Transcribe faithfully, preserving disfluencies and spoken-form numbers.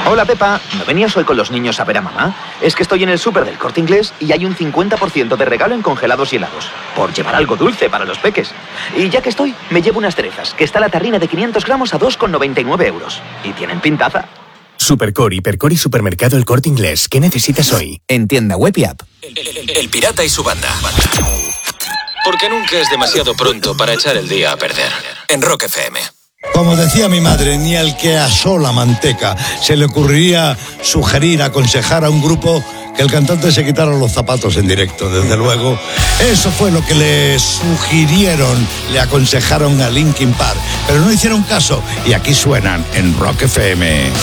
Hola, Pepa. ¿No venías hoy con los niños a ver a mamá? Es que estoy en el súper del Corte Inglés y hay un cincuenta por ciento de regalo en congelados y helados. Por llevar algo dulce para los peques. Y ya que estoy, me llevo unas cerezas, que está la tarrina de quinientos gramos a dos con noventa y nueve euros. Y tienen pintaza. Supercore, Hipercore y Supermercado El Corte Inglés. ¿Qué necesitas hoy? En tienda web y app. El, el, el pirata y su banda. Porque nunca es demasiado pronto para echar el día a perder. En Rock F M. Como decía mi madre, ni al que asó la manteca se le ocurriría sugerir, aconsejar a un grupo que el cantante se quitara los zapatos en directo. Desde luego, eso fue lo que le sugirieron, le aconsejaron a Linkin Park, pero no hicieron caso y aquí suenan en Rock F M.